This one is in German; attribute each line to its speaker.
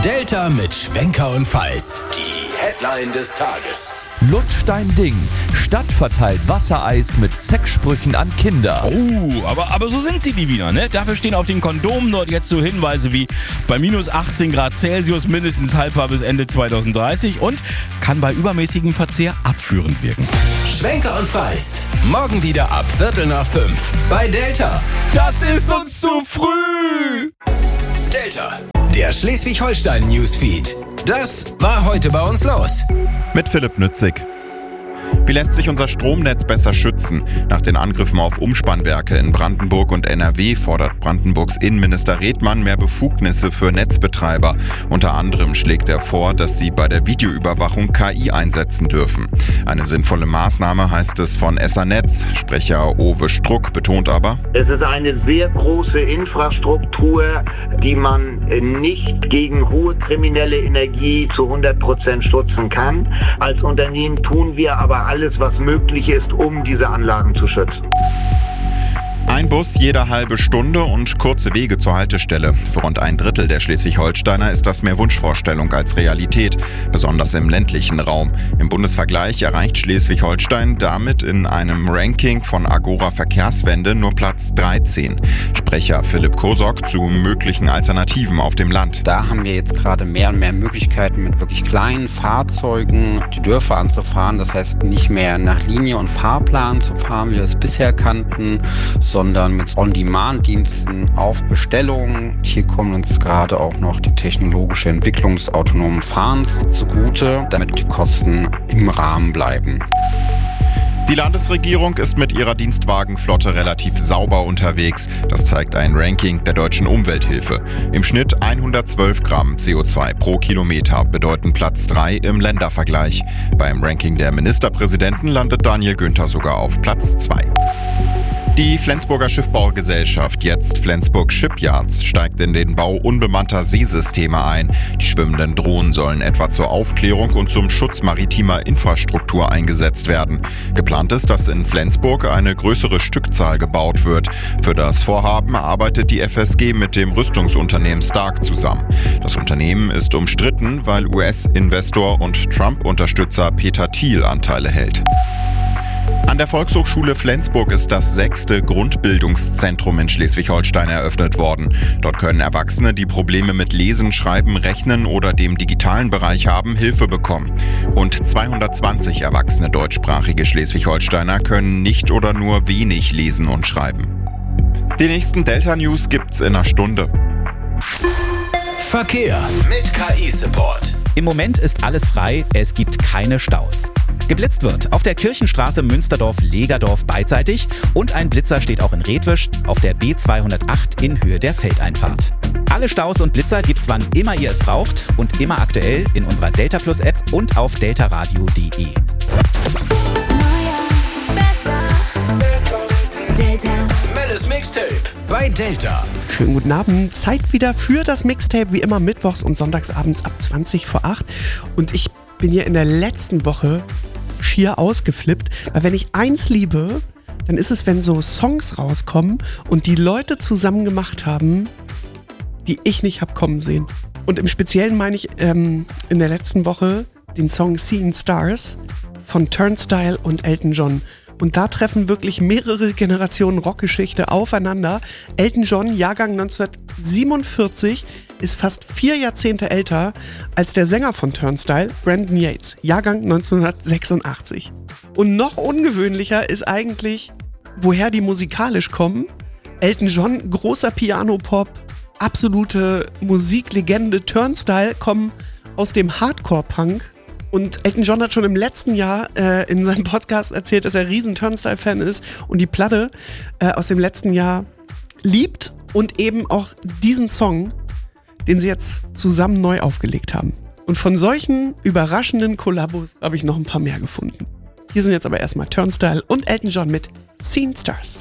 Speaker 1: Delta mit Schwenker und Feist. Die Headline des Tages.
Speaker 2: Lutsch dein Ding. Stadt verteilt Wassereis mit Sexsprüchen an Kinder.
Speaker 3: Oh, aber so sind sie, die Wiener, ne? Dafür stehen auf den Kondomen dort jetzt so Hinweise wie bei minus 18 Grad Celsius mindestens haltbar bis Ende 2030 und kann bei übermäßigem Verzehr abführend wirken.
Speaker 1: Schwenker und Feist. Morgen wieder ab 4:45 bei Delta.
Speaker 3: Das ist uns zu früh!
Speaker 1: Delta, der Schleswig-Holstein-Newsfeed. Das war heute bei uns los.
Speaker 4: Mit Philipp Nützig. Wie lässt sich unser Stromnetz besser schützen? Nach den Angriffen auf Umspannwerke in Brandenburg und NRW fordert Brandenburgs Innenminister Redmann mehr Befugnisse für Netzbetreiber. Unter anderem schlägt er vor, dass sie bei der Videoüberwachung KI einsetzen dürfen. Eine sinnvolle Maßnahme, heißt es von Essernetz. Sprecher Owe Struck betont aber:
Speaker 5: Es ist eine sehr große Infrastruktur, die man nicht gegen hohe kriminelle Energie zu 100% stutzen kann. Als Unternehmen tun wir aber alles, was möglich ist, um diese Anlagen zu schützen.
Speaker 4: Ein Bus jede halbe Stunde und kurze Wege zur Haltestelle. Für rund ein Drittel der Schleswig-Holsteiner ist das mehr Wunschvorstellung als Realität, besonders im ländlichen Raum. Im Bundesvergleich erreicht Schleswig-Holstein damit in einem Ranking von Agora Verkehrswende nur Platz 13. Sprecher Philipp Kosok zu möglichen Alternativen auf dem Land.
Speaker 6: Da haben wir jetzt gerade mehr und mehr Möglichkeiten, mit wirklich kleinen Fahrzeugen die Dörfer anzufahren. Das heißt, nicht mehr nach Linie und Fahrplan zu fahren, wie wir es bisher kannten, sondern mit On-Demand-Diensten auf Bestellung. Hier kommt uns gerade auch noch die technologische Entwicklung des autonomen Fahrens zugute, damit die Kosten im Rahmen bleiben.
Speaker 4: Die Landesregierung ist mit ihrer Dienstwagenflotte relativ sauber unterwegs. Das zeigt ein Ranking der Deutschen Umwelthilfe. Im Schnitt 112 Gramm CO2 pro Kilometer bedeuten Platz 3 im Ländervergleich. Beim Ranking der Ministerpräsidenten landet Daniel Günther sogar auf Platz 2. Die Flensburger Schiffbaugesellschaft, jetzt Flensburg Shipyards, steigt in den Bau unbemannter Seesysteme ein. Die schwimmenden Drohnen sollen etwa zur Aufklärung und zum Schutz maritimer Infrastruktur eingesetzt werden. Geplant ist, dass in Flensburg eine größere Stückzahl gebaut wird. Für das Vorhaben arbeitet die FSG mit dem Rüstungsunternehmen Stark zusammen. Das Unternehmen ist umstritten, weil US-Investor und Trump-Unterstützer Peter Thiel Anteile hält. An der Volkshochschule Flensburg ist das 6. Grundbildungszentrum in Schleswig-Holstein eröffnet worden. Dort können Erwachsene, die Probleme mit Lesen, Schreiben, Rechnen oder dem digitalen Bereich haben, Hilfe bekommen. Rund 220 erwachsene deutschsprachige Schleswig-Holsteiner können nicht oder nur wenig lesen und schreiben. Die nächsten Delta-News gibt's in einer Stunde.
Speaker 1: Verkehr mit KI-Support.
Speaker 7: Im Moment ist alles frei, es gibt keine Staus. Geblitzt wird auf der Kirchenstraße Münsterdorf-Legerdorf beidseitig und ein Blitzer steht auch in Redwisch auf der B208 in Höhe der Feldeinfahrt. Alle Staus und Blitzer gibt's wann immer ihr es braucht und immer aktuell in unserer Delta Plus App und auf deltaradio.de.
Speaker 1: Delta. Mellis Mixtape bei Delta.
Speaker 8: Schönen guten Abend. Zeit wieder für das Mixtape, wie immer mittwochs und sonntagsabends ab 20 vor 8. Und ich bin hier in der letzten Woche schier ausgeflippt, weil wenn ich eins liebe, dann ist es, wenn so Songs rauskommen und die Leute zusammen gemacht haben, die ich nicht hab kommen sehen. Und im Speziellen meine ich in der letzten Woche den Song Seeing Stars von Turnstile und Elton John. Und da treffen wirklich mehrere Generationen Rockgeschichte aufeinander. Elton John, Jahrgang 1947, ist fast 4 Jahrzehnte älter als der Sänger von Turnstile, Brandon Yates, Jahrgang 1986. Und noch ungewöhnlicher ist eigentlich, woher die musikalisch kommen. Elton John, großer Piano-Pop, absolute Musiklegende. Turnstile kommen aus dem Hardcore-Punk. Und Elton John hat schon im letzten Jahr in seinem Podcast erzählt, dass er riesen Turnstile-Fan ist und die Platte aus dem letzten Jahr liebt und eben auch diesen Song, den sie jetzt zusammen neu aufgelegt haben. Und von solchen überraschenden Kollabos habe ich noch ein paar mehr gefunden. Hier sind jetzt aber erstmal Turnstile und Elton John mit Seeing Stars.